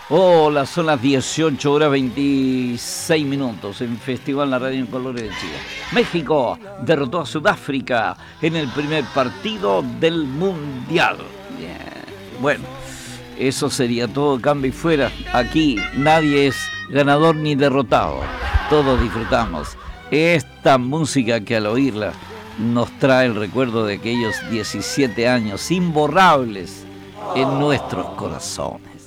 Hola, son las 18 horas 26 minutos en Festival La Radio en Colores de Chile. México derrotó a Sudáfrica en el primer partido del Mundial. Bien. Bueno, eso sería todo, cambio y fuera. Aquí nadie es ganador ni derrotado. Todos disfrutamos esta música que al oírla nos trae el recuerdo de aquellos 17 años imborrables en nuestros corazones.